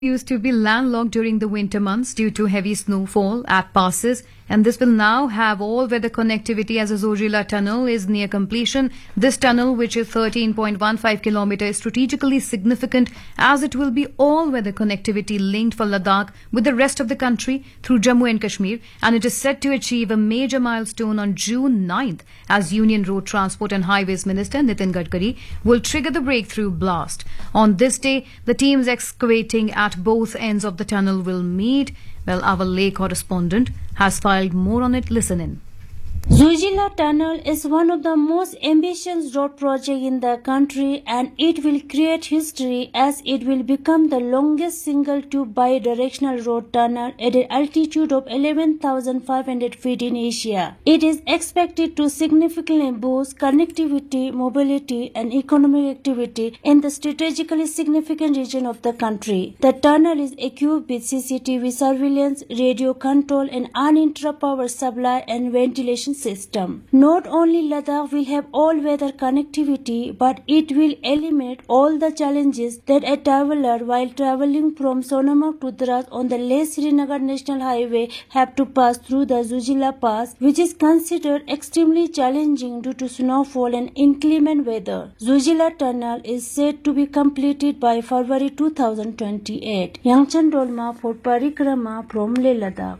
Used to be landlocked during the winter months due to heavy snowfall at passes, and this will now have all-weather connectivity as the Zojila Tunnel is near completion. This tunnel, which is 13.15 kilometers, is strategically significant as it will be all-weather connectivity linked for Ladakh with the rest of the country through Jammu and Kashmir, and it is set to achieve a major milestone on June 9th as Union Road Transport and Highways Minister Nitin Gadkari will trigger the breakthrough blast. On this day, the teams excavating at both ends of the tunnel will meet. Well, our Leh correspondent has filed more on it. Listen in. Zojila Tunnel is one of the most ambitious road projects in the country, and it will create history as it will become the longest single tube bi-directional road tunnel at an altitude of 11,500 feet in Asia. It is expected to significantly boost connectivity, mobility and economic activity in the strategically significant region of the country. The tunnel is equipped with CCTV surveillance, radio control and uninterrupted power supply and ventilation system. Not only Ladakh will have all-weather connectivity, but it will eliminate all the challenges that a traveler while traveling from Sonamarg to Dras on the Leh-Srinagar National Highway have to pass through the Zojila Pass, which is considered extremely challenging due to snowfall and inclement weather. Zojila Tunnel is said to be completed by February 2028. Yangchan Dolma for Parikrama from Leh, Ladakh.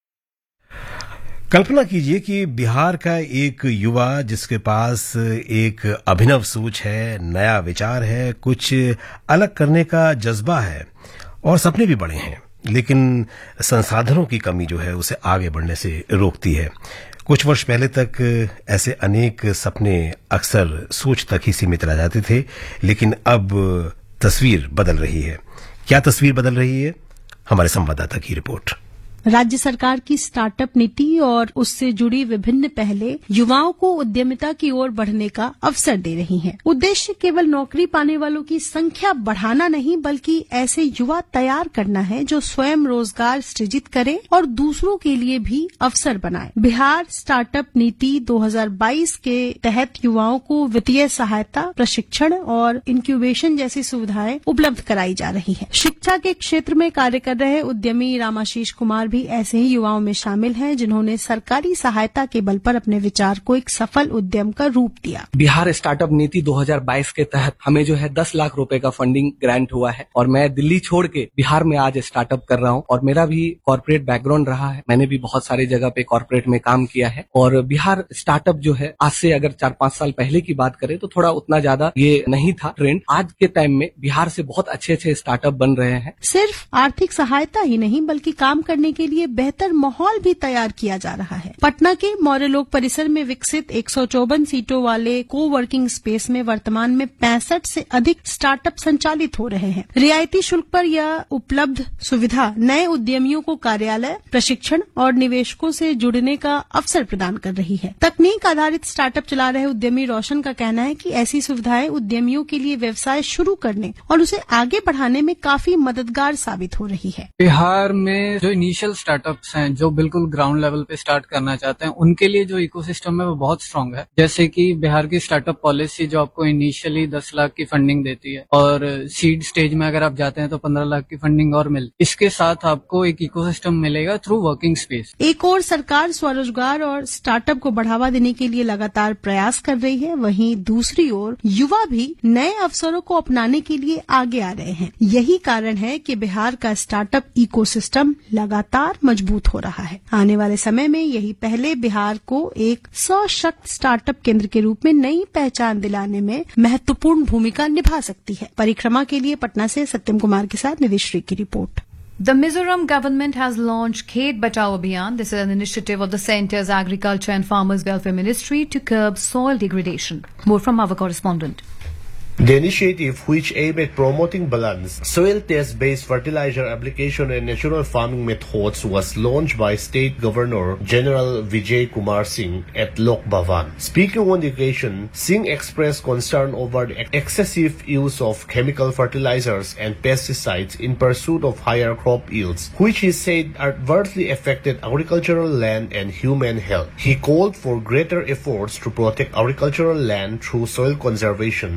कल्पना कीजिए कि बिहार का एक युवा जिसके पास एक अभिनव सोच है, नया विचार है, कुछ अलग करने का जज्बा है और सपने भी बड़े हैं, लेकिन संसाधनों की कमी जो है उसे आगे बढ़ने से रोकती है। कुछ वर्ष पहले तक ऐसे अनेक सपने अक्सर सोच तक ही सीमित रह जाते थे, लेकिन अब तस्वीर बदल रही है। क्या तस्वीर बदल रही है? हमारे संवाददाता की रिपोर्ट। राज्य सरकार की स्टार्टअप नीति और उससे जुड़ी विभिन्न पहलें युवाओं को उद्यमिता की ओर बढ़ने का अवसर दे रही हैं। उद्देश्य केवल नौकरी पाने वालों की संख्या बढ़ाना नहीं, बल्कि ऐसे युवा तैयार करना है जो स्वयं रोजगार सृजित करें और दूसरों के लिए भी अवसर बनाए। बिहार स्टार्टअप नीति 2022 के तहत युवाओं को वित्तीय सहायता, प्रशिक्षण और इंक्यूबेशन जैसी सुविधाएं उपलब्ध कराई जा रही है। शिक्षा के क्षेत्र में कार्य कर रहे उद्यमी रामाशीष कुमार भी ऐसे ही युवाओं में शामिल हैं, जिन्होंने सरकारी सहायता के बल पर अपने विचार को एक सफल उद्यम का रूप दिया। बिहार स्टार्टअप नीति 2022 के तहत हमें जो है 10 लाख रुपए का फंडिंग ग्रांट हुआ है और मैं दिल्ली छोड़ के बिहार में आज स्टार्टअप कर रहा हूं और मेरा भी कॉर्पोरेट बैकग्राउंड रहा है। मैंने भी बहुत सारी जगह पे कॉर्पोरेट में काम किया है और बिहार स्टार्टअप जो है आज से अगर 4-5 साल पहले की बात करें तो थोड़ा उतना ज्यादा ये नहीं था ट्रेंड। आज के टाइम में बिहार से बहुत अच्छे स्टार्टअप बन रहे हैं। सिर्फ आर्थिक सहायता ही नहीं, बल्कि काम करने के लिए बेहतर माहौल भी तैयार किया जा रहा है। पटना के मौर्य लोक परिसर में विकसित 154 सीटों वाले को वर्किंग स्पेस में वर्तमान में 65 से अधिक स्टार्टअप संचालित हो रहे हैं। रियायती शुल्क पर यह उपलब्ध सुविधा नए उद्यमियों को कार्यालय, प्रशिक्षण और निवेशकों से जुड़ने का अवसर प्रदान कर रही है। तकनीक आधारित स्टार्टअप चला रहे उद्यमी रोशन का कहना है कि ऐसी सुविधाएं उद्यमियों के लिए व्यवसाय शुरू करने और उसे आगे बढ़ाने में काफी मददगार साबित हो रही है। बिहार में जो इनिशियल स्टार्टअप्स हैं, जो बिल्कुल ग्राउंड लेवल पे स्टार्ट करना चाहते हैं, उनके लिए जो इकोसिस्टम है वो बहुत स्ट्रांग है। जैसे कि बिहार की स्टार्टअप पॉलिसी जो आपको इनिशियली 10 लाख की फंडिंग देती है और सीड स्टेज में अगर आप जाते हैं तो 15 लाख की फंडिंग और मिलती। इसके साथ आपको एक इकोसिस्टम मिलेगा थ्रू वर्किंग स्पेस। एक और सरकार स्वरोजगार और स्टार्टअप को बढ़ावा देने के लिए लगातार प्रयास कर रही है, वहीं दूसरी ओर युवा भी नए अवसरों को अपनाने के लिए आगे आ रहे हैं। यही कारण है कि बिहार का स्टार्टअप इकोसिस्टम लगातार मजबूत हो रहा है। आने वाले समय में यही पहले बिहार को एक सशक्त स्टार्टअप केंद्र के रूप में नई पहचान दिलाने में महत्वपूर्ण भूमिका निभा सकती है। परिक्रमा के लिए पटना से सत्यम कुमार के साथ निधिश्री की report. The Mizoram government has launched Khet Bachao Abhiyan. This is an initiative of the centre's Agriculture and Farmers Welfare Ministry to curb soil degradation. More from our correspondent. The initiative, which aimed at promoting balanced, soil test-based fertilizer application and natural farming methods, was launched by State Governor General Vijay Kumar Singh at Lok Bhavan. Speaking on the occasion, Singh expressed concern over the excessive use of chemical fertilizers and pesticides in pursuit of higher crop yields, which he said adversely affected agricultural land and human health. He called for greater efforts to protect agricultural land through soil conservation, balanced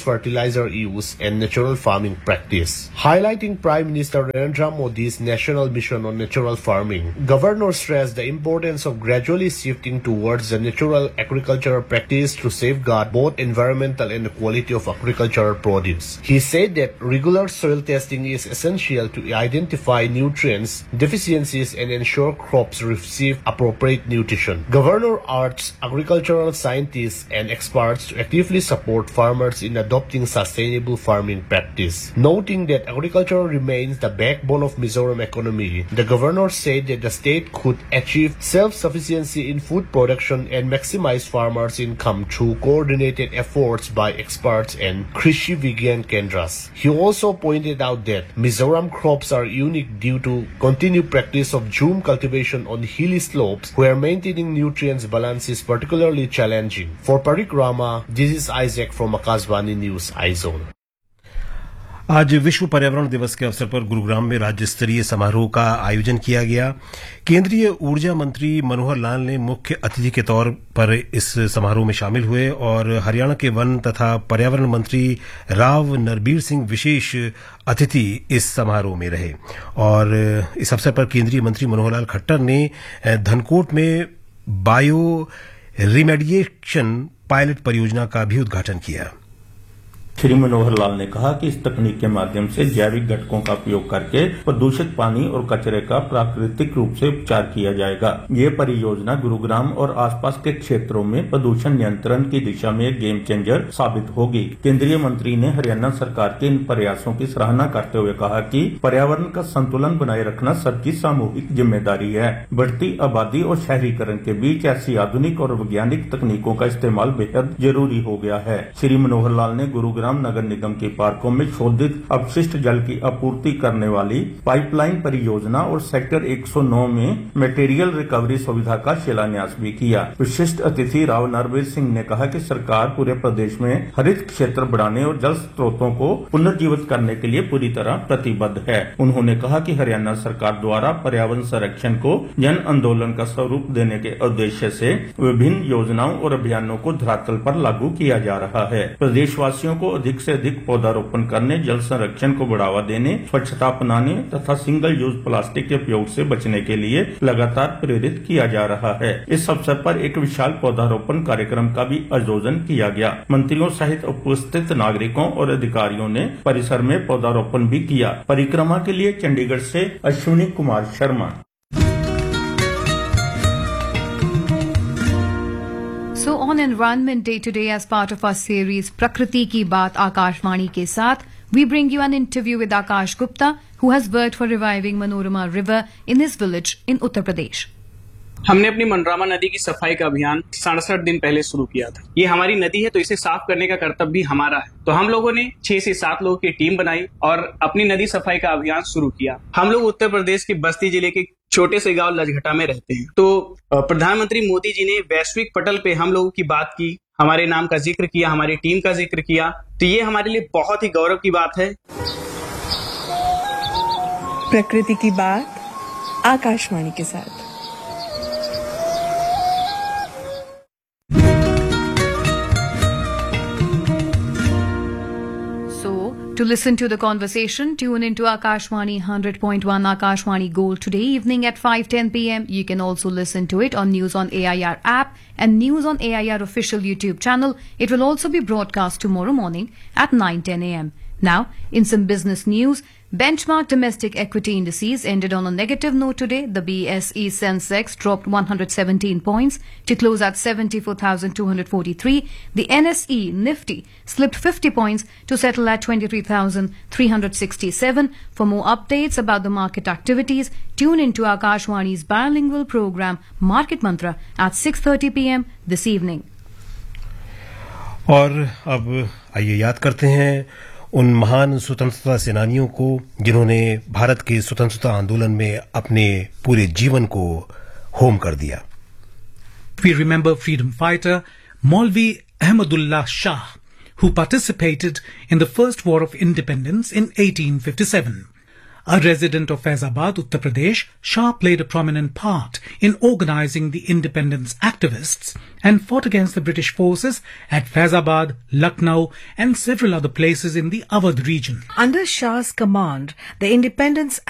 reduce fertilizer use and natural farming practice. Highlighting Prime Minister Narendra Modi's national mission on natural farming, Governor stressed the importance of gradually shifting towards the natural agricultural practice to safeguard both environmental and the quality of agricultural produce. He said that regular soil testing is essential to identify nutrients deficiencies and ensure crops receive appropriate nutrition. Governor urged agricultural scientists and experts to actively support farmers in adopting sustainable farming practice. Noting that agriculture remains the backbone of Mizoram economy, the governor said that the state could achieve self-sufficiency in food production and maximize farmers' income through coordinated efforts by experts and Krishi Vigyan Kendras. He also pointed out that Mizoram crops are unique due to continued practice of jhum cultivation on hilly slopes where maintaining nutrients balance is particularly challenging. For Parikrama, this is Isaac from Akashvani News, iZone. आज विश्व पर्यावरण दिवस के अवसर पर गुरुग्राम में राज्य स्तरीय समारोह का आयोजन किया गया। केंद्रीय ऊर्जा मंत्री मनोहर लाल ने मुख्य अतिथि के तौर पर इस समारोह में शामिल हुए और हरियाणा के वन तथा पर्यावरण मंत्री राव नरबीर सिंह विशेष अतिथि इस समारोह में रहे। और इस अवसर पर केंद्रीय मंत्री मनोहर लाल खट्टर ने धनकोट में बायो रिमेडिएशन पायलट परियोजना का भी उद्घाटन किया। श्री मनोहर लाल ने कहा कि इस तकनीक के माध्यम से जैविक घटकों का उपयोग करके प्रदूषित पानी और कचरे का प्राकृतिक रूप से उपचार किया जाएगा। ये परियोजना गुरुग्राम और आसपास के क्षेत्रों में प्रदूषण नियंत्रण की दिशा में एक गेम चेंजर साबित होगी। केंद्रीय मंत्री ने हरियाणा सरकार के इन प्रयासों की सराहना करते हुए कहा कि पर्यावरण का संतुलन बनाए रखना सबकी सामूहिक जिम्मेदारी है। बढ़ती आबादी और शहरीकरण के बीच ऐसी आधुनिक और वैज्ञानिक तकनीकों का इस्तेमाल बेहद जरूरी हो गया है। श्री मनोहर लाल ने गुरुग्राम नगर निगम के पार्कों में शोधित अपशिष्ट जल की आपूर्ति करने वाली पाइपलाइन परियोजना और सेक्टर 109 में मटेरियल रिकवरी सुविधा का शिलान्यास भी किया। विशिष्ट अतिथि राव नरबीर सिंह ने कहा कि सरकार पूरे प्रदेश में हरित क्षेत्र बढ़ाने और जल स्रोतों को पुनर्जीवित करने के लिए पूरी तरह प्रतिबद्ध है। उन्होंने कहा कि हरियाणा सरकार द्वारा पर्यावरण संरक्षण को जन आंदोलन का स्वरूप देने के उद्देश्य से विभिन्न योजनाओं और अभियानों को धरातल पर लागू किया जा रहा है। प्रदेशवासियों को अधिक से अधिक पौधारोपण करने, जल संरक्षण को बढ़ावा देने, स्वच्छता अपनाने तथा सिंगल यूज प्लास्टिक के उपयोग से बचने के लिए लगातार प्रेरित किया जा रहा है। इस अवसर पर एक विशाल पौधारोपण कार्यक्रम का भी आयोजन किया गया। मंत्रियों सहित उपस्थित नागरिकों और अधिकारियों ने परिसर में पौधारोपण भी किया। परिक्रमा के लिए चंडीगढ़ से Ashwini Kumar Sharma. So on Environment Day today, as part of our series Prakriti Ki Baat Akashvani ke saath, we bring you an interview with Akash Gupta, who has worked for reviving Manorama River in his village in Uttar Pradesh. हमने अपनी मनोरमा नदी की सफाई का अभियान 67 दिन पहले शुरू किया था। ये हमारी नदी है तो इसे साफ करने का कर्तव्य भी हमारा है। तो हम लोगों ने 6 से 7 लोगों की टीम बनाई और अपनी नदी सफाई का अभियान शुरू किया। हम लोग उत्तर प्रदेश के बस्ती जिले के छोटे से गांव लजघटा में रहते हैं। तो प्रधानमंत्री मोदी जी ने वैश्विक पटल पे हम लोगों की बात की, हमारे नाम का जिक्र किया, हमारी टीम का जिक्र किया। तो ये हमारे लिए बहुत ही गौरव की बात है। प्रकृति की बात आकाशवाणी के साथ। To listen to the conversation, tune into Akashvani 100.1 Akashvani Gold today evening at 5:10 p.m. You can also listen to it on News on AIR app and News on AIR official YouTube channel. It will also be broadcast tomorrow morning at 9:10 a.m. Now, in some business news, benchmark domestic equity indices ended on a negative note today. The BSE Sensex dropped 117 points to close at 74,243. The NSE Nifty slipped 50 points to settle at 23,367. For more updates about the market activities, tune into Akashwani's bilingual program Market Mantra at 6:30 p.m. this evening. और अब आइए याद करते हैं उन महान स्वतंत्रता सेनानियों को जिन्होंने भारत के स्वतंत्रता आंदोलन में अपने पूरे जीवन को होम कर दिया। We remember freedom fighter Maulvi Ahmadullah Shah, who participated in the First War of Independence in 1857. A resident of Faizabad, Uttar Pradesh, Shah played a prominent part in organizing the independence activists and fought against the British forces at Faizabad, Lucknow and several other places in the Awadh region. Under Shah's command, the independence